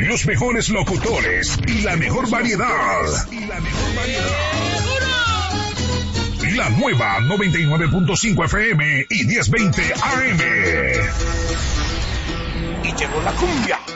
los mejores locutores y la mejor variedad. La nueva 99.5 FM y 1020 AM. Y llegó la cumbia.